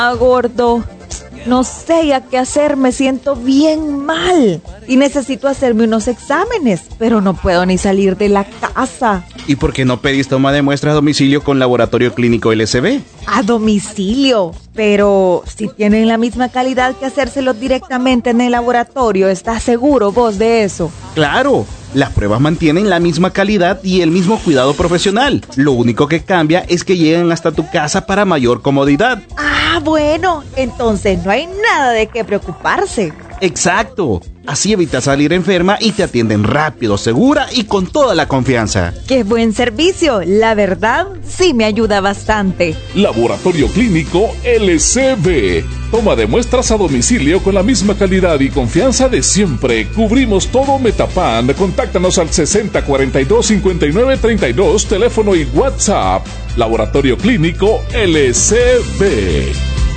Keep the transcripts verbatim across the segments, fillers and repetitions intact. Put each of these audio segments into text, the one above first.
Ah, gordo, no sé ya qué hacer, me siento bien mal y necesito hacerme unos exámenes, pero no puedo ni salir de la casa. ¿Y por qué no pedís toma de muestras a domicilio con Laboratorio Clínico L C B? A domicilio, pero si tienen la misma calidad que hacérselos directamente en el laboratorio, ¿estás seguro vos de eso? ¡Claro! Las pruebas mantienen la misma calidad y el mismo cuidado profesional. Lo único que cambia es que llegan hasta tu casa para mayor comodidad. Ah, bueno, entonces no hay nada de qué preocuparse. ¡Exacto! Así evitas salir enferma y te atienden rápido, segura y con toda la confianza. ¡Qué buen servicio! La verdad, sí me ayuda bastante. Laboratorio Clínico L C B. Toma de muestras a domicilio con la misma calidad y confianza de siempre. Cubrimos todo Metapan. Contáctanos al sesenta cuarenta y dos cincuenta y nueve treinta y dos, teléfono y WhatsApp. Laboratorio Clínico L C B.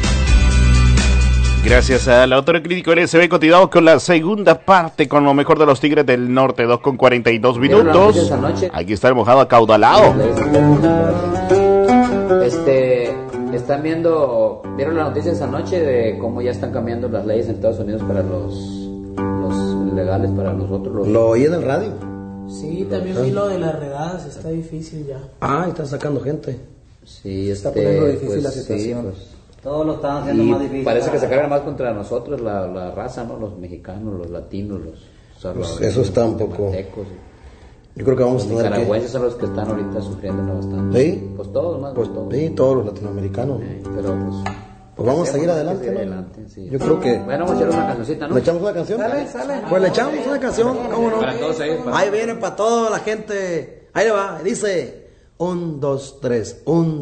Gracias al Laboratorio Clínico L C B, continuamos con la segunda parte con lo mejor de los Tigres del Norte, dos con cuarenta y dos minutos. Aquí está el mojado acaudalado. Este, están viendo, vieron las noticias anoche de cómo ya están cambiando las leyes en Estados Unidos para los, los legales, para nosotros. Los... ¿Lo oí en el radio? Sí, también vi lo de las redadas, está difícil ya. Ah, están sacando gente. Sí, está este, poniendo difícil pues, la situación. Sí, pues, todos lo están haciendo y más difícil. parece que se cargan más contra nosotros, la, la raza, ¿no? Los mexicanos, los latinos, los... O sea, pues los eso está un poco... Yo creo que vamos a tener que... Los nicaragüenses son los que están ahorita sufriendo bastante. ¿Sí? Pues todos más. Pues todos. sí, todos los latinoamericanos. Sí, pero pues... Pues vamos a seguir adelante, ¿no? adelante sí. Yo creo que... Bueno, vamos a echar una cancioncita, ¿no? ¿Le echamos una canción? Sale, sale. Pues le echamos una canción, ¿cómo no? Para todos ahí. Para... Ahí viene para toda la gente. Ahí le va, dice... Un, dos, tres, un...